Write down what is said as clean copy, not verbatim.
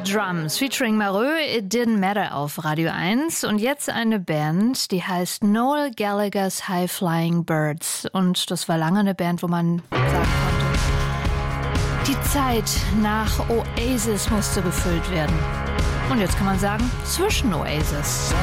Drums featuring Mareux, It Didn't Matter auf Radio 1. Und jetzt eine Band, die heißt Noel Gallagher's High Flying Birds. Und das war lange eine Band, wo man sagen konnte, die Zeit nach Oasis musste gefüllt werden. Und jetzt kann man sagen, zwischen Oasis.